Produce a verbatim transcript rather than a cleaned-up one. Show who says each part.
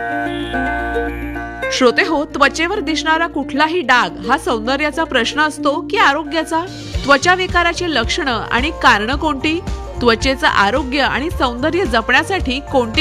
Speaker 1: श्रोते हो, त्वचेवर दिसणारा कुठलाही डाग हा सौंदर्याचा प्रश्न असतो की आरोग्याचा? त्वचा विकाराची लक्षणं आणि कारणं कोणती? त्वचेचं आरोग्य आणि सौंदर्य जपण्यासाठी कोणती